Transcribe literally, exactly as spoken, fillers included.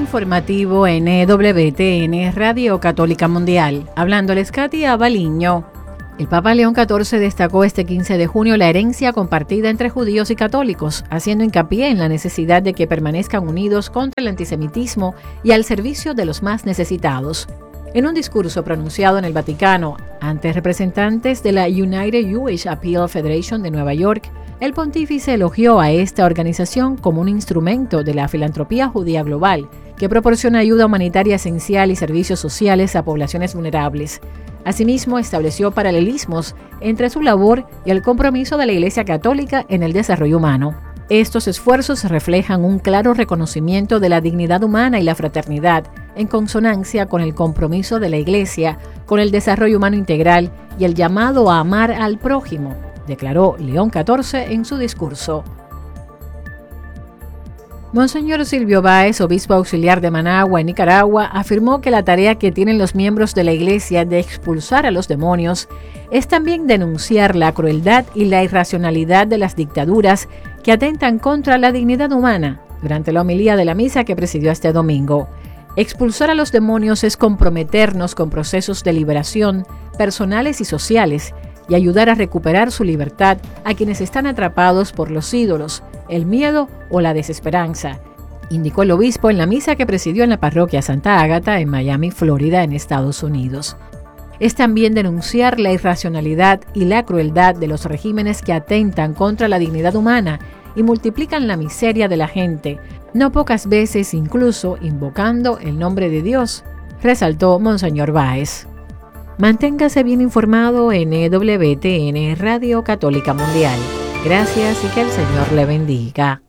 informativo N W T N Radio Católica Mundial. Hablándoles Katia Baliño. El Papa León catorce destacó este quince de junio la herencia compartida entre judíos y católicos, haciendo hincapié en la necesidad de que permanezcan unidos contra el antisemitismo y al servicio de los más necesitados. En un discurso pronunciado en el Vaticano ante representantes de la United Jewish Appeal Federation de Nueva York, el pontífice elogió a esta organización como un instrumento de la filantropía judía global, que proporciona ayuda humanitaria esencial y servicios sociales a poblaciones vulnerables. Asimismo, estableció paralelismos entre su labor y el compromiso de la Iglesia Católica en el desarrollo humano. Estos esfuerzos reflejan un claro reconocimiento de la dignidad humana y la fraternidad, en consonancia con el compromiso de la Iglesia con el desarrollo humano integral y el llamado a amar al prójimo, declaró León catorce en su discurso. Monseñor Silvio Báez, obispo auxiliar de Managua, en Nicaragua, afirmó que la tarea que tienen los miembros de la Iglesia de expulsar a los demonios es también denunciar la crueldad y la irracionalidad de las dictaduras que atentan contra la dignidad humana, durante la homilía de la misa que presidió este domingo. Expulsar a los demonios es comprometernos con procesos de liberación personales y sociales y ayudar a recuperar su libertad a quienes están atrapados por los ídolos, el miedo o la desesperanza, indicó el obispo en la misa que presidió en la parroquia Santa Ágata en Miami, Florida, en Estados Unidos. Es también denunciar la irracionalidad y la crueldad de los regímenes que atentan contra la dignidad humana y multiplican la miseria de la gente, no pocas veces incluso invocando el nombre de Dios, resaltó Monseñor Báez. Manténgase bien informado en N W T N Radio Católica Mundial. Gracias y que el Señor le bendiga.